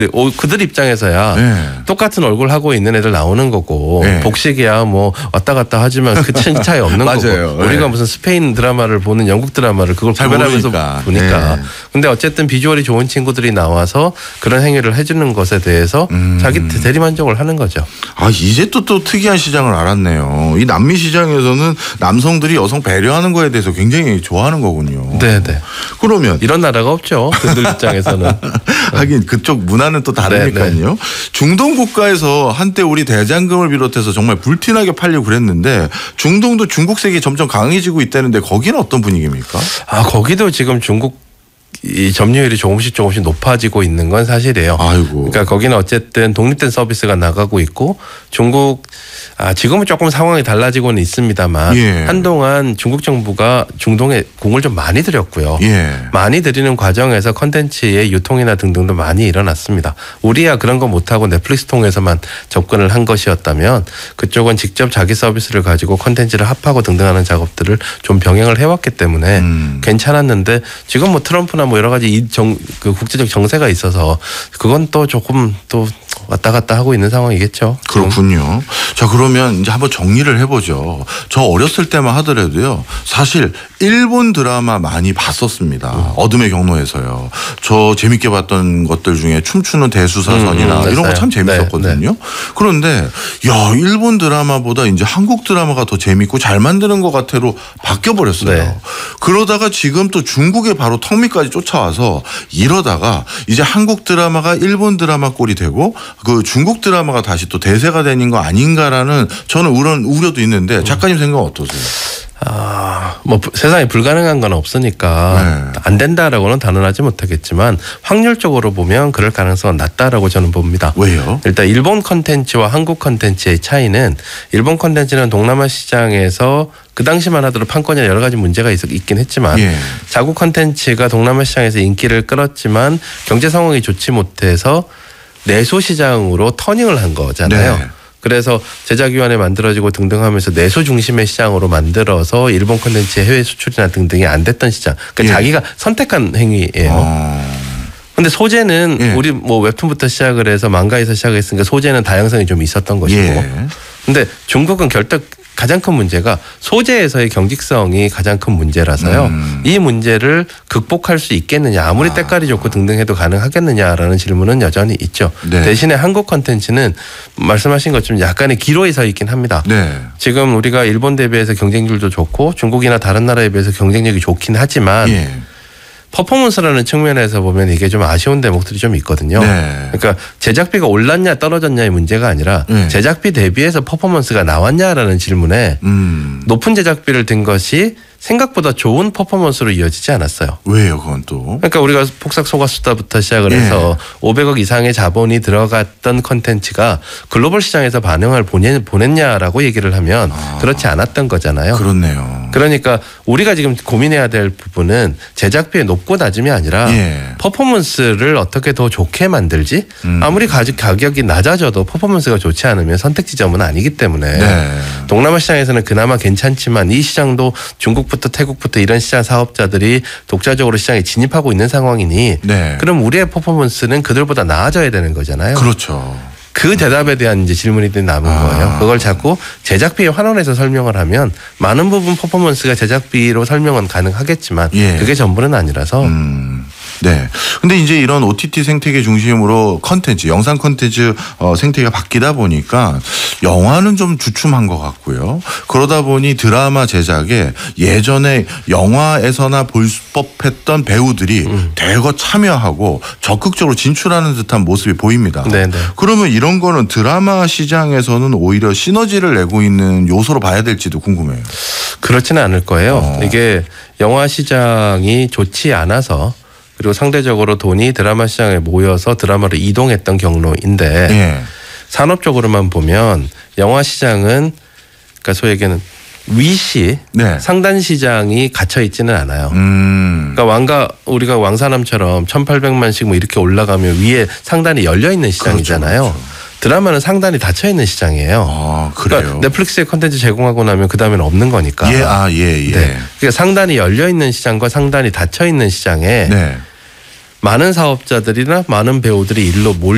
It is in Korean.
그들 입장에서야 네. 똑같은 얼굴 하고 있는 애들 나오는 거고 네. 복식이야 뭐 왔다 갔다 하지만 그 차이 없는 맞아요. 거고 우리가 무슨 스페인 드라마를 보는 영국 드라마를 그걸 잘 구별하면서 보니까 네. 근데 어쨌든 비주얼이 좋은 친구들이 나와서 그런 행위를 해주는 것에 대해서 자기 대리만족을 하는 거죠. 아 이제 또 특이한 시장을 알았네요. 이 남미 시장에서는 남성들이 여성 배려하는 거에 대해서 굉장히 좋아하는 거군요. 네네. 그러면 이런 나라가 없죠. 그들 입장에서는. 하긴 그쪽 문화는 또 다르니까요. 네네. 중동 국가에서 한때 우리 대장금을 비롯해서 정말 불티나게 팔리고 그랬는데 중동도 중국색이 점점 강해지고 있다는데 거기는 어떤 분위기입니까? 아 거기도 지금 중국 이 점유율이 조금씩 높아지고 있는 건 사실이에요. 아이고. 그러니까 거기는 어쨌든 독립된 서비스가 나가고 있고 중국 지금은 조금 상황이 달라지고는 있습니다만 예. 한동안 중국 정부가 중동에 공을 좀 많이 들였고요. 예. 많이 들이는 과정에서 컨텐츠의 유통이나 등등도 많이 일어났습니다. 우리야 그런 거 못하고 넷플릭스 통해서만 접근을 한 것이었다면 그쪽은 직접 자기 서비스를 가지고 컨텐츠를 합하고 등등하는 작업들을 좀 병행을 해왔기 때문에 괜찮았는데 지금 뭐 트럼프나 뭐 여러 가지 그 국제적 정세가 있어서 그건 또 조금 또 왔다 갔다 하고 있는 상황이겠죠. 그렇군요. 자 그러면 이제 한번 정리를 해보죠. 저 어렸을 때만 하더라도요. 사실 일본 드라마 많이 봤었습니다. 어둠의 경로에서요. 저 재밌게 봤던 것들 중에 춤추는 대수사선이나 이런 거 참 재밌었거든요. 네. 그런데 야 일본 드라마보다 이제 한국 드라마가 더 재밌고 잘 만드는 것 같아로 바뀌어버렸어요. 네. 그러다가 지금 또 중국에 바로 턱밑까지 쫓아와서 이러다가 이제 한국 드라마가 일본 드라마 꼴이 되고 그 중국 드라마가 다시 또 대세가 되는 거 아닌가라는 저는 그런 우려도 있는데 작가님 생각은 어떠세요? 뭐 세상에 불가능한 건 없으니까 안 된다라고는 단언하지 못하겠지만 확률적으로 보면 그럴 가능성은 낮다라고 저는 봅니다. 왜요? 일단 일본 컨텐츠와 한국 컨텐츠의 차이는 일본 컨텐츠는 동남아 시장에서 그 당시만 하더라도 판권이나 여러 가지 문제가 있긴 했지만 자국 컨텐츠가 동남아 시장에서 인기를 끌었지만 경제 상황이 좋지 못해서 내수 시장으로 터닝을 한 거잖아요. 네. 그래서 제작위원회 만들어지고 등등 하면서 내수 중심의 시장으로 만들어서 일본 콘텐츠의 해외 수출이나 등등이 안 됐던 시장. 그러니까 자기가 선택한 행위예요. 근데 소재는 우리 뭐 웹툰부터 시작을 해서 망가에서 시작했으니까 소재는 다양성이 좀 있었던 것이고. 근데 중국은 가장 큰 문제가 소재에서의 경직성이 가장 큰 문제라서요. 이 문제를 극복할 수 있겠느냐. 아무리 때깔이 좋고 등등 해도 가능하겠느냐라는 질문은 여전히 있죠. 네. 대신에 한국 컨텐츠는 말씀하신 것처럼 약간의 기로에 서 있긴 합니다. 네. 지금 우리가 일본 대비해서 경쟁률도 좋고 중국이나 다른 나라에 비해서 경쟁력이 좋긴 하지만 퍼포먼스라는 측면에서 보면 이게 좀 아쉬운 대목들이 좀 있거든요. 네. 그러니까 제작비가 올랐냐 떨어졌냐의 문제가 아니라 제작비 대비해서 퍼포먼스가 나왔냐라는 질문에 높은 제작비를 든 것이 생각보다 좋은 퍼포먼스로 이어지지 않았어요. 왜요, 그건 또? 그러니까 우리가 폭삭 속았수다부터 시작을 해서 500억 이상의 자본이 들어갔던 컨텐츠가 글로벌 시장에서 반응을 보냈냐라고 얘기를 하면 그렇지 않았던 거잖아요. 그렇네요. 그러니까 우리가 지금 고민해야 될 부분은 제작비의 높고 낮음이 아니라 퍼포먼스를 어떻게 더 좋게 만들지. 아무리 가격이 낮아져도 퍼포먼스가 좋지 않으면 선택 지점은 아니기 때문에 동남아 시장에서는 그나마 괜찮지만 이 시장도 중국부터 태국부터 이런 시장 사업자들이 독자적으로 시장에 진입하고 있는 상황이니 그럼 우리의 퍼포먼스는 그들보다 나아져야 되는 거잖아요. 그렇죠. 그 대답에 대한 이제 질문이 남은 거예요. 그걸 자꾸 제작비에 환원해서 설명을 하면 많은 부분 퍼포먼스가 제작비로 설명은 가능하겠지만 그게 전부는 아니라서. 네. 근데 이제 이런 OTT 생태계 중심으로 컨텐츠, 영상 컨텐츠 생태계가 바뀌다 보니까 영화는 좀 주춤한 것 같고요. 그러다 보니 드라마 제작에 예전에 영화에서나 볼 법했던 배우들이 대거 참여하고 적극적으로 진출하는 듯한 모습이 보입니다. 네네. 그러면 이런 거는 드라마 시장에서는 오히려 시너지를 내고 있는 요소로 봐야 될지도 궁금해요. 그렇지는 않을 거예요. 이게 영화 시장이 좋지 않아서 그리고 상대적으로 돈이 드라마 시장에 모여서 드라마로 이동했던 경로인데 산업적으로만 보면 영화 시장은 그러니까 소위 얘기하는 위시 상단 시장이 갇혀 있지는 않아요. 그러니까 우리가 왕사남처럼 1,800만씩 뭐 이렇게 올라가면 위에 상단이 열려 있는 시장이잖아요. 그렇죠. 드라마는 상단이 닫혀 있는 시장이에요. 그래요? 그러니까 넷플릭스에 콘텐츠 제공하고 나면 그 다음에는 없는 거니까. 네. 그러니까 상단이 열려 있는 시장과 상단이 닫혀 있는 시장에 많은 사업자들이나 많은 배우들이 일로 몰려